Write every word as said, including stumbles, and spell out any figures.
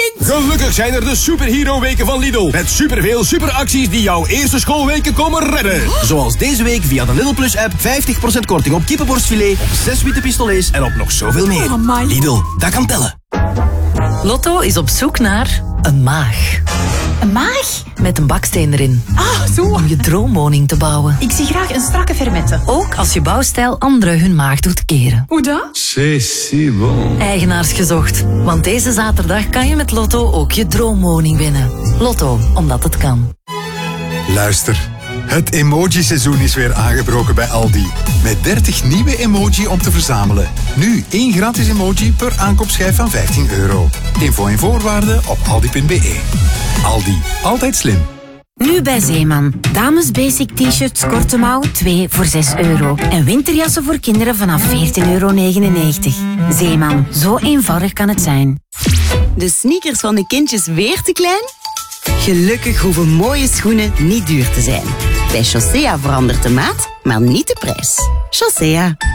kind. Gelukkig zijn er de Superhero Weken van Lidl. Met superveel superacties die jouw eerste schoolweken komen redden. Zoals deze week via de Lidl Plus app vijftig procent korting op kippenborstfilet, op zes witte pistolets en op nog zoveel meer. Oh, Lidl, dat kan tellen. Lotto is op zoek naar een maag. Een maag? Met een baksteen erin. Ah, zo. Om je droomwoning te bouwen. Ik zie graag een strakke fermette. Ook als je bouwstijl anderen hun maag doet keren. Hoe dat? C'est si bon. Eigenaars gezocht. Want deze zaterdag kan je met Lotto ook je droomwoning winnen. Lotto, omdat het kan. Luister, het emoji-seizoen is weer aangebroken bij Aldi. Met dertig nieuwe emoji om te verzamelen. Nu één gratis emoji per aankoopschijf van vijftien euro. Info en voorwaarden op aldi punt be. Aldi, altijd slim. Nu bij Zeeman. Dames basic t-shirts korte mouw twee voor zes euro. En winterjassen voor kinderen vanaf veertien euro negenennegentig. Zeeman, zo eenvoudig kan het zijn. De sneakers van de kindjes weer te klein? Gelukkig hoeven mooie schoenen niet duur te zijn. Bij Chaussea verandert de maat, maar niet de prijs. Chaussea.